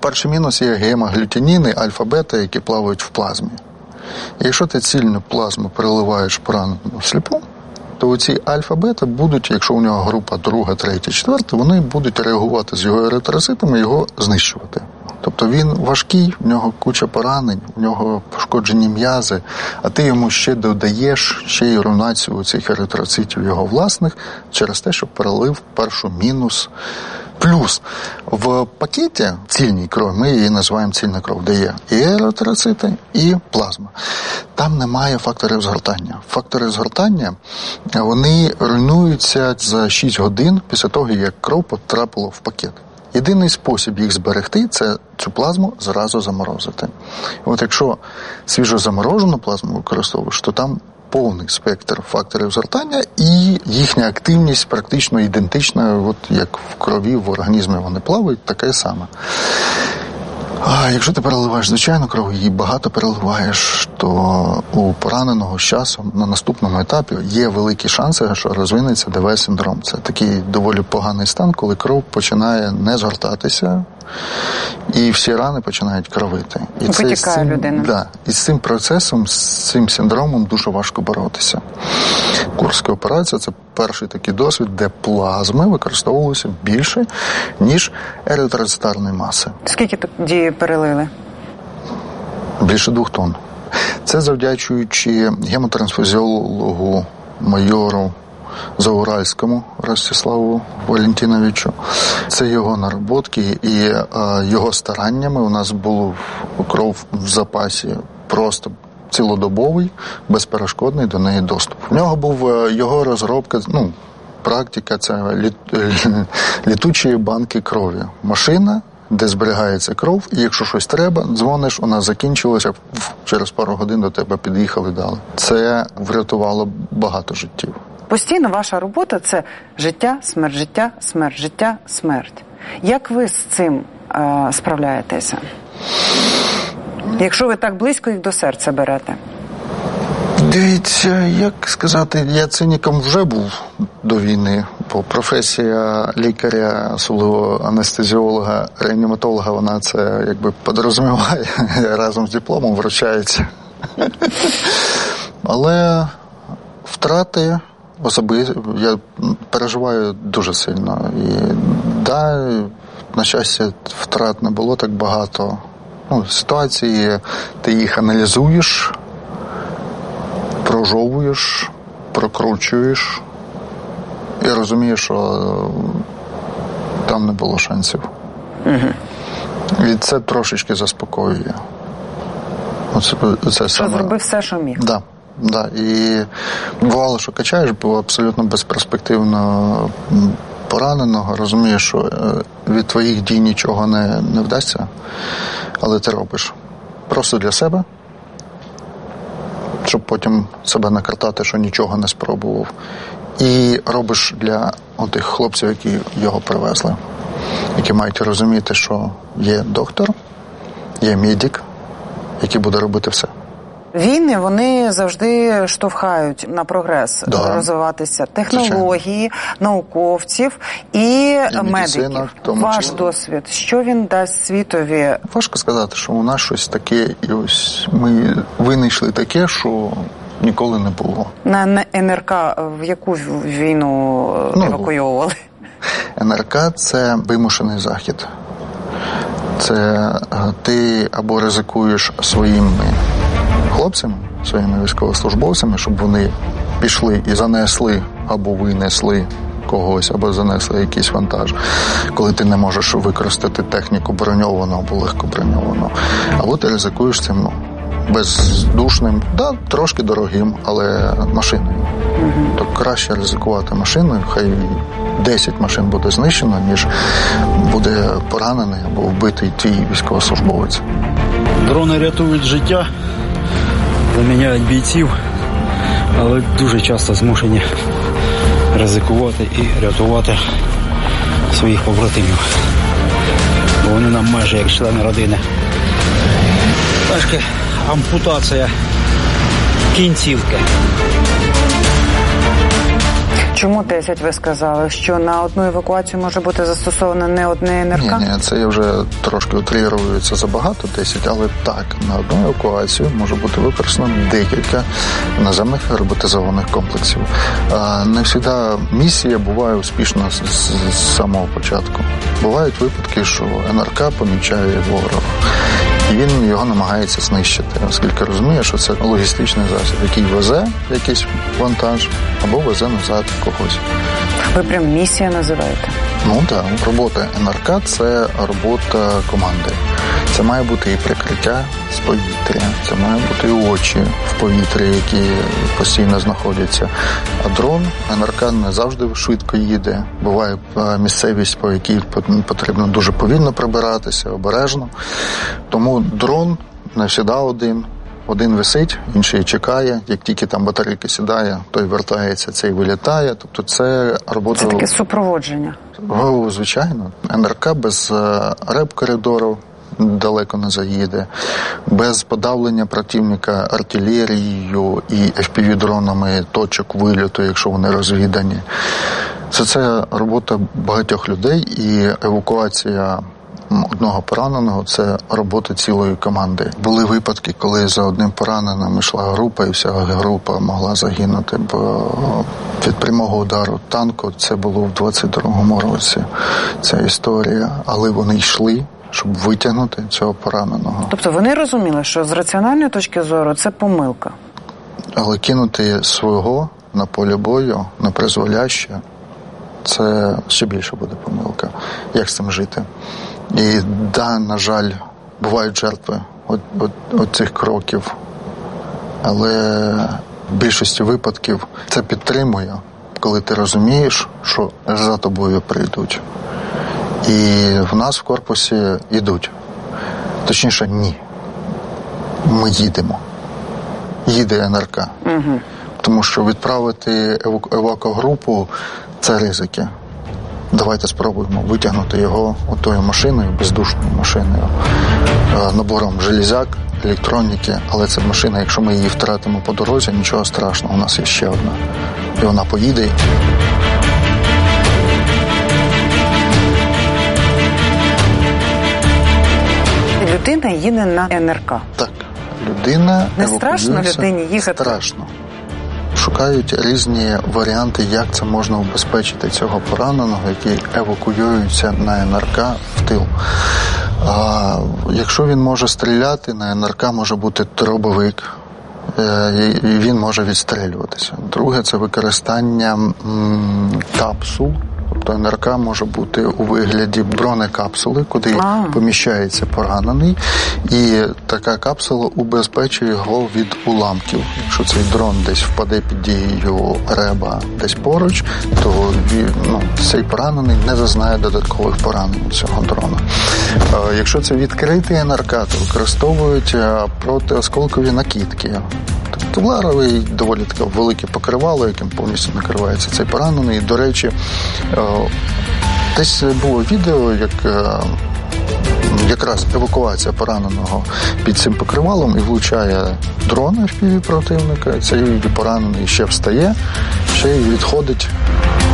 Перший мінус є гемоглютиніни, альфа-бета, які плавають в плазмі. І якщо ти цільну плазму переливаєш пораненому сліпу, то ці альфа-бета будуть, якщо у нього група 2, 3, 4, вони будуть реагувати з його еритроцитами і його знищувати. Тобто він важкий, в нього куча поранень, в нього пошкоджені м'язи, а ти йому ще додаєш ще й руйнацію цих еритроцитів його власних через те, що перелив першу мінус. Плюс в пакеті цільній крові, ми її називаємо цільна кров, де є і еритроцити, і плазма. Там немає факторів згортання. Фактори згортання, вони руйнуються за 6 годин після того, як кров потрапила в пакет. Єдиний спосіб їх зберегти – це цю плазму зразу заморозити. От якщо свіжозаморожену плазму використовуєш, то там повний спектр факторів згортання і їхня активність практично ідентична, от як в крові, в організмі вони плавають, таке саме. А якщо ти переливаєш звичайну кров і багато переливаєш, то у пораненого з часом на наступному етапі є великі шанси, що розвинеться ДВ-синдром. Це такий доволі поганий стан, коли кров починає не згортатися, і всі рани починають кровити. І витікає людина. Да, і з цим процесом, з цим синдромом дуже важко боротися. Курська операція – це перший такий досвід, де плазми використовувалися більше, ніж еритроцитарної маси. Скільки тоді перелили? Більше 2 тонн. Це завдячуючи гемотрансфузіологу майору Зауральському Ростиславу Валентиновичу. Це його наработки і його стараннями у нас було кров в запасі просто цілодобовий, безперешкодний до неї доступ. В нього був його розробка, практика, це літучі банки крові. Машина, де зберігається кров, і якщо щось треба, дзвониш, у нас закінчилося, через пару годин до тебе під'їхали, дали. Це врятувало багато життів. Постійно ваша робота – це життя, смерть, життя, смерть, життя, смерть. Як ви з цим справляєтеся? Якщо ви так близько їх до серця берете? Дивіться, як сказати, я циніком вже був до війни, бо професія лікаря, особливо анестезіолога, реаніматолога, вона це якби підрозуміває, разом з дипломом вручається. Але втрати особисто я переживаю дуже сильно. І да, на щастя, втрат не було так багато. Ситуації, ти їх аналізуєш, прожовуєш, прокручуєш і розумієш, що там не було шансів. Угу. І це трошечки заспокоює. Це що зробив все, що міг. Так. Да. І бувало, що качаєш, було абсолютно безперспективно пораненого, розумієш, що від твоїх дій нічого не вдасться, але ти робиш просто для себе, щоб потім себе накартати, що нічого не спробував. І робиш для тих хлопців, які його привезли, які мають розуміти, що є доктор, є медик, який буде робити все. Війни, вони завжди штовхають на прогрес, розвиватися технології, науковців і медиків. Ваш досвід, що він дасть світові? Важко сказати, що у нас щось таке, і ось ми винайшли таке, що ніколи не було. На НРК в яку війну евакуйовували? НРК – це вимушений захід. Це ти або ризикуєш своїми хлопцями, своїми військовослужбовцями, щоб вони пішли і занесли або винесли когось, або занесли якийсь вантаж, коли ти не можеш використати техніку броньовану або легкоброньовану. Або ти ризикуєш цим бездушним, трошки дорогим, але машиною. То краще ризикувати машиною, хай 10 машин буде знищено, ніж буде поранений або вбитий твій військовослужбовець. Дрони рятують життя, заміняють бійців, але дуже часто змушені ризикувати і рятувати своїх побратимів. Бо вони нам майже як члени родини. Трошки ампутація кінцівки. Чому 10 ви сказали? Що на одну евакуацію може бути застосовано не одне НРК? Ні, це я вже трошки утрірується забагато, 10, але так, на одну евакуацію може бути використано декілька наземних роботизованих комплексів. Не завжди місія буває успішна з самого початку. Бувають випадки, що НРК помічає ворога. І він його намагається знищити, оскільки розуміє, що це логістичний засіб, який везе якийсь вантаж або везе назад когось. Ви прям місія називаєте? Ну так, робота НРК – це робота команди. Це має бути і прикриття з повітря, це має бути і очі в повітрі, які постійно знаходяться. А дрон НРК не завжди швидко їде. Буває місцевість, по якій потрібно дуже повільно прибиратися, обережно. Тому дрон не завжди один. Один висить, інший чекає. Як тільки там батарейка сідає, той вертається, цей вилітає. Тобто це робота... Це таке супроводження? Звичайно. НРК без реп-коридору далеко не заїде, без подавлення противника артилерією і FPV-дронами точок вильоту, якщо вони розвідані. Це робота багатьох людей, і евакуація одного пораненого – це робота цілої команди. Були випадки, коли за одним пораненим йшла група, і вся група могла загинути, бо від прямого удару танку це було в 22-му році, ця історія. Але вони йшли, щоб витягнути цього пораненого. Тобто вони розуміли, що з раціональної точки зору це помилка? Але кинути свого на полі бою, на призволяще, це ще більше буде помилка. Як з цим жити? І да, на жаль, бувають жертви от цих кроків, але в більшості випадків це підтримує, коли ти розумієш, що за тобою прийдуть. І в нас в корпусі йдуть. Точніше, ні. Ми їдемо. Їде НРК. Угу. Тому що відправити евакугрупу – це ризики. Давайте спробуємо витягнути його отою машиною, бездушною машиною, набором железяк, електроніки, але це машина, якщо ми її втратимо по дорозі, нічого страшного, у нас є ще одна. І вона поїде. Людина їде на НРК. Так, людина не страшно людині їхати? Страшно. Шукають різні варіанти, як це можна убезпечити цього пораненого, який евакуюється на НРК в тил. Якщо він може стріляти, на НРК може бути дробовик, і він може відстрілюватися. Друге – це використання капсул. Тобто НРК може бути у вигляді бронекапсули, куди поміщається поранений, і така капсула убезпечує його від уламків. Якщо цей дрон десь впаде під дією реба десь поруч, то цей поранений не зазнає додаткових поранень цього дрона. Якщо це відкритий НРК, то використовують протиосколкові накидки. Туларовий, доволі таке велике покривало, яким повністю накривається цей поранений. До речі, десь було відео, як якраз евакуація пораненого під цим покривалом і влучає дрон FPV противника. Цей поранений ще встає, ще й відходить